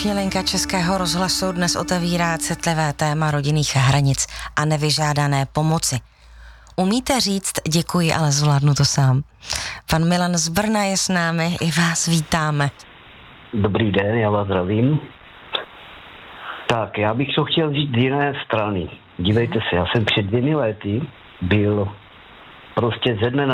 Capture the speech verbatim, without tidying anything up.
Informační linka Českého rozhlasu dnes otevírá citlivé téma rodinných hranic a nevyžádané pomoci. Umíte říct děkuji, ale zvládnu to sám? Pan Milan z Brna je s námi, i vás vítáme. Dobrý den, já vás zdravím. Tak, já bych to chtěl říct z jiné strany. Dívejte se, já jsem před dvěmi lety byl prostě ze dne na